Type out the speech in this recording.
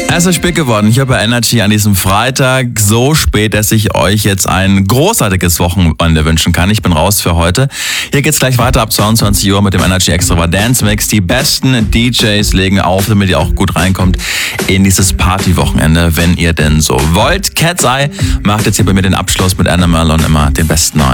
Es ist spät geworden. Hier bei Energy an diesem Freitag. So spät, dass ich euch jetzt ein großartiges Wochenende wünschen kann. Ich bin raus für heute. Hier geht's gleich weiter ab 22 Uhr mit dem Energy Extravaganza Mix. Die besten DJs legen auf, damit ihr auch gut reinkommt in dieses Partywochenende, wenn ihr denn so wollt. Cat's Eye macht jetzt hier bei mir den Abschluss mit Animal und immer den besten neuen.